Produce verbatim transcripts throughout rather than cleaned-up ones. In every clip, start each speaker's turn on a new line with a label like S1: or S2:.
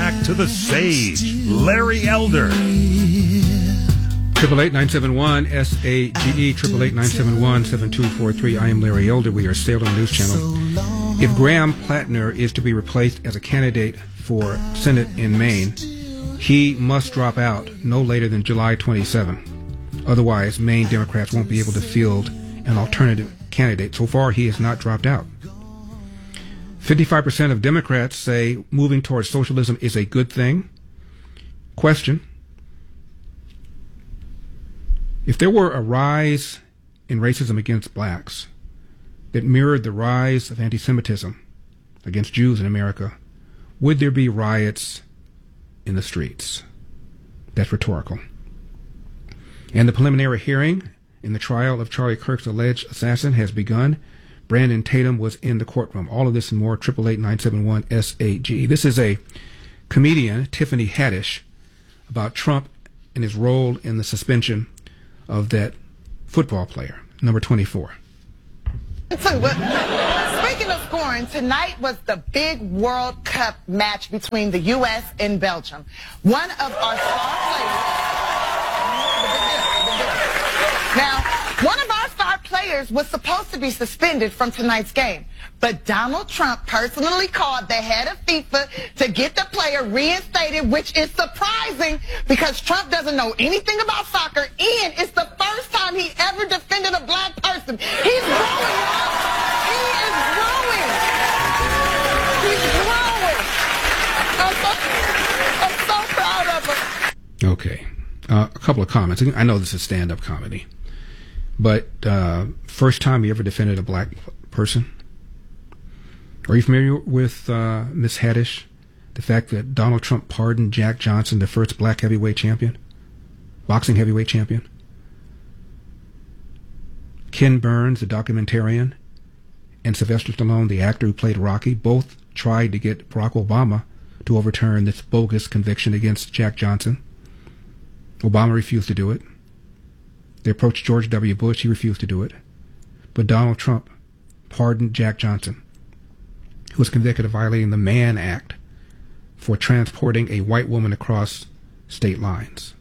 S1: back to the sage, Larry Elder.
S2: Triple eight nine seven one S A G E triple eight nine seven one seven two four three. I am Larry Elder. We are Salem News Channel. If Graham Plattner is to be replaced as a candidate for Senate in Maine, he must drop out no later than July twenty-seventh. Otherwise, Maine Democrats won't be able to field an alternative candidate. So far, he has not dropped out. fifty-five percent of Democrats say moving towards socialism is a good thing. Question: if there were a rise in racism against blacks that mirrored the rise of anti-Semitism against Jews in America, would there be riots in the streets? That's rhetorical. And the preliminary hearing in the trial of Charlie Kirk's alleged assassin has begun. Brandon Tatum was in the courtroom. All of this and more, triple eight nine seven one S A G E. This is a comedian, Tiffany Haddish, about Trump and his role in the suspension of that football player, number twenty-four.
S3: Speaking of scoring, tonight was the big World Cup match between the U S and Belgium. One of our star players... Now, one of our star players was supposed to be suspended from tonight's game, but Donald Trump personally called the head of FIFA to get the player reinstated, which is surprising because Trump doesn't know anything about soccer, and it's the first time he ever defended a black person. He's growing up. He is growing. He's growing. I'm so, I'm so proud of him.
S2: Okay. Uh, a couple of comments. I know this is stand-up comedy, but uh, first time you ever defended a black person? Are you familiar with uh, Miss Haddish? The fact that Donald Trump pardoned Jack Johnson, the first black heavyweight champion, boxing heavyweight champion. Ken Burns, the documentarian, and Sylvester Stallone, the actor who played Rocky, both tried to get Barack Obama to overturn this bogus conviction against Jack Johnson. Obama refused to do it. They approached George W. Bush. He refused to do it. But Donald Trump pardoned Jack Johnson, who was convicted of violating the Mann Act for transporting a white woman across state lines.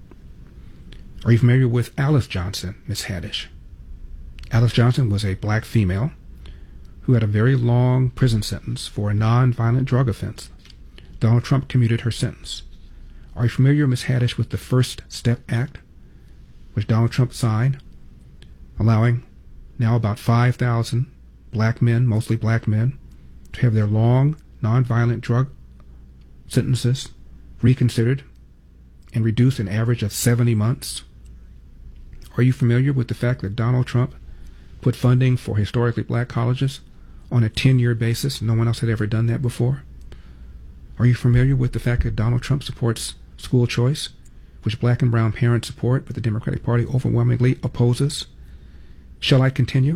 S2: Are you familiar with Alice Johnson, Miss Haddish? Alice Johnson was a black female who had a very long prison sentence for a non-violent drug offense. Donald Trump commuted her sentence. Are you familiar, Miss Haddish, with the First Step Act, which Donald Trump signed, allowing now about five thousand black men, mostly black men, to have their long, nonviolent drug sentences reconsidered and reduced an average of seventy months? Are you familiar with the fact that Donald Trump put funding for historically black colleges on a ten-year basis? No one else had ever done that before. Are you familiar with the fact that Donald Trump supports school choice, which black and brown parents support, but the Democratic Party overwhelmingly opposes? Shall I continue?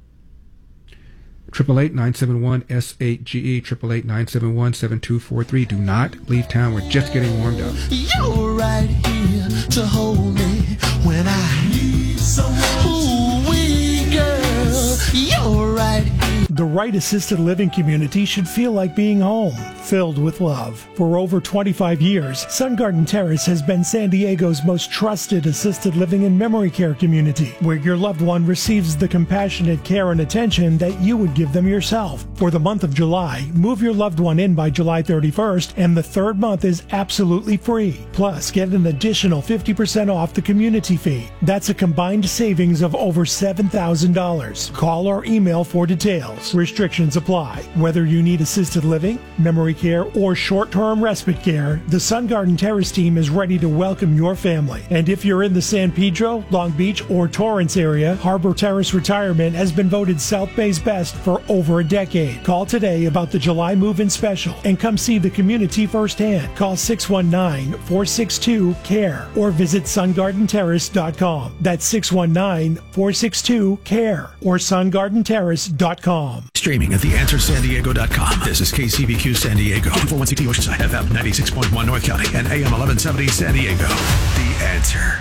S2: Triple eight nine seven one S eight G E triple eight nine seven one seven two four three. Do not leave town. We're just getting warmed up.
S4: You're right here to hold me when I need someone. Ooh, wee girl, you're right here.
S5: The Wright Assisted Living community should feel like being home, filled with love. For over twenty-five years, Sun Garden Terrace has been San Diego's most trusted assisted living and memory care community, where your loved one receives the compassionate care and attention that you would give them yourself. For the month of July, move your loved one in by July thirty-first, and the third month is absolutely free. Plus, get an additional fifty percent off the community fee. That's a combined savings of over seven thousand dollars. Call or email for details. Restrictions apply. Whether you need assisted living, memory care, or short-term respite care, the Sun Garden Terrace team is ready to welcome your family. And if you're in the San Pedro, Long Beach, or Torrance area, Harbor Terrace Retirement has been voted South Bay's best for over a decade. Call today about the July move-in special and come see the community firsthand. Call six one nine, four six two, C A R E or visit sun garden terrace dot com. That's six one nine, four six two, C A R E or sun garden terrace dot com.
S6: Streaming at the answer san diego dot com. This is K C B Q San Diego, four one C T Oceanside, F M ninety-six point one North County, and A M eleven seventy San Diego. The Answer.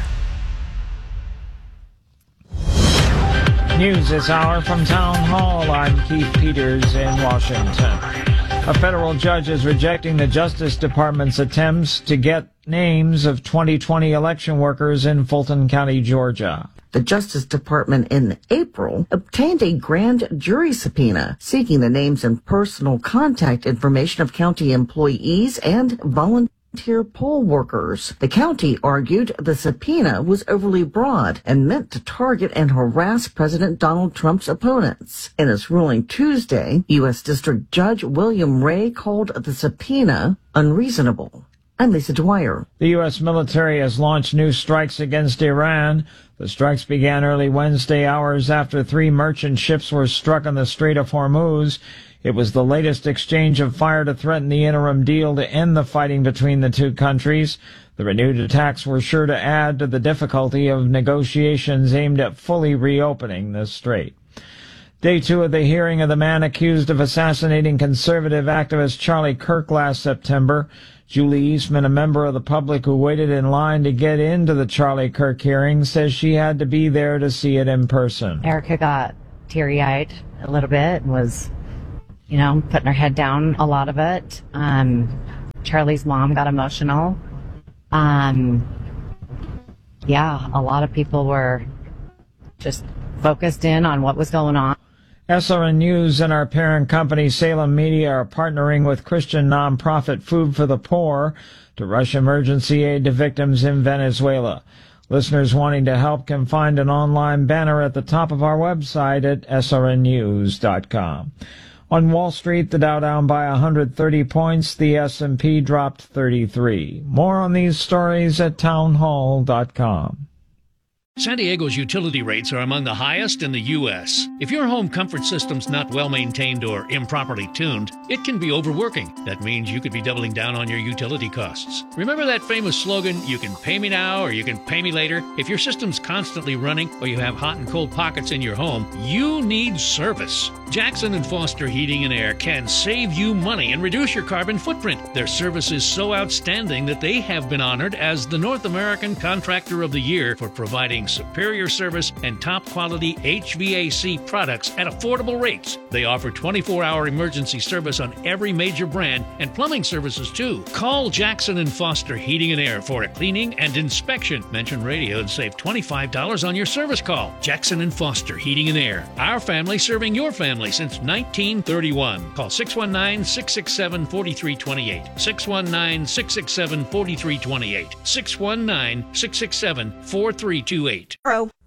S7: News this hour from Town Hall. I'm Keith Peters in Washington. A federal judge is rejecting the Justice Department's attempts to get names of twenty twenty election workers in Fulton County, Georgia.
S8: The Justice Department in April obtained a grand jury subpoena seeking the names and personal contact information of county employees and volunteer poll workers. The county argued the subpoena was overly broad and meant to target and harass President Donald Trump's opponents. In his ruling Tuesday, U S District Judge William Ray called the subpoena unreasonable. I'm Lisa Dwyer.
S7: The U S military has launched new strikes against Iran. The strikes began early Wednesday, hours after three merchant ships were struck on the Strait of Hormuz. It was the latest exchange of fire to threaten the interim deal to end the fighting between the two countries. The renewed attacks were sure to add to the difficulty of negotiations aimed at fully reopening the strait. Day two of the hearing of the man accused of assassinating conservative activist Charlie Kirk last September. Julie Eastman, a member of the public who waited in line to get into the Charlie Kirk hearing, says she had to be there to see it in person.
S9: Erica got teary-eyed a little bit and was, you know, putting her head down a lot of it. Um, Charlie's mom got emotional. Um, yeah, a lot of people were just focused in on what was going on.
S7: S R N News and our parent company Salem Media are partnering with Christian nonprofit Food for the Poor to rush emergency aid to victims in Venezuela. Listeners wanting to help can find an online banner at the top of our website at S R N news dot com. On Wall Street, the Dow down by one hundred thirty points, the S and P dropped thirty-three. More on these stories at town hall dot com.
S10: San Diego's utility rates are among the highest in the U S If your home comfort system's not well maintained or improperly tuned, it can be overworking. That means you could be doubling down on your utility costs. Remember that famous slogan, you can pay me now or you can pay me later? If your system's constantly running or you have hot and cold pockets in your home, you need service. Jackson and Foster Heating and Air can save you money and reduce your carbon footprint. Their service is so outstanding that they have been honored as the North American Contractor of the Year for providing superior service and top quality H V A C products at affordable rates. They offer twenty-four hour emergency service on every major brand and plumbing services too. Call Jackson and Foster Heating and Air for a cleaning and inspection. Mention radio and save twenty-five dollars on your service call. Jackson and Foster Heating and Air. Our family serving your family since nineteen thirty-one. Call six one nine, six six seven, four three two eight. six one nine, six six seven, four three two eight. six one nine, six six seven, four three two eight.
S11: Pro.